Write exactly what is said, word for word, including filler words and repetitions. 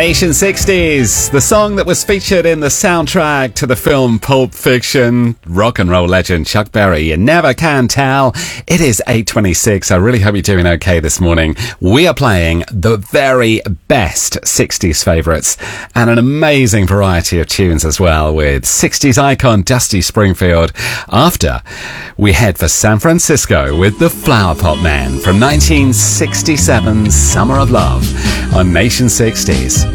Nation sixties, the song that was featured in the soundtrack to the film Pulp Fiction. Rock and roll legend Chuck Berry, You Never Can Tell. It is eight twenty-six. I really hope you're doing okay this morning. We are playing the very best sixties favourites and an amazing variety of tunes as well, with sixties icon Dusty Springfield. After we head for San Francisco with the Flower Pot Man from nineteen sixty-seven's Summer of Love on Nation sixties.